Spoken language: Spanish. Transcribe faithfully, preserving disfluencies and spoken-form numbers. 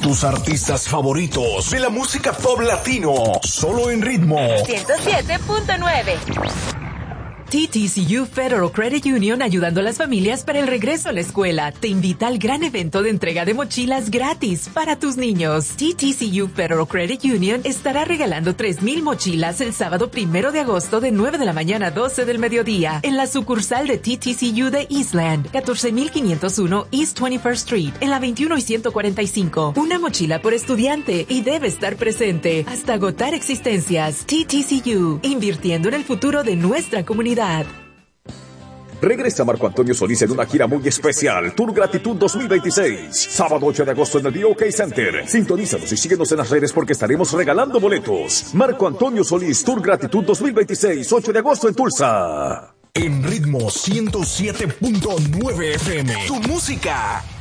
Tus artistas favoritos de la música pop latino, solo en Ritmo ciento siete punto nueve. T T C U Federal Credit Union, ayudando a las familias para el regreso a la escuela, te invita al gran evento de entrega de mochilas gratis para tus niños. T T C U Federal Credit Union estará regalando tres mil mochilas el sábado primero de agosto de nueve de la mañana a doce del mediodía en la sucursal de T T C U de Eastland, catorce mil quinientos uno East twenty-first Street, en la veintiuno y ciento cuarenta y cinco. Una mochila por estudiante y debe estar presente hasta agotar existencias. T T C U, invirtiendo en el futuro de nuestra comunidad. Regresa Marco Antonio Solís en una gira muy especial, Tour Gratitud dos mil veintiséis, sábado ocho de agosto en el B O K Center. Sintonízanos y síguenos en las redes porque estaremos regalando boletos. Marco Antonio Solís, Tour Gratitud dos mil veintiséis, ocho de agosto en Tulsa. En Ritmo ciento siete punto nueve F M. Tu música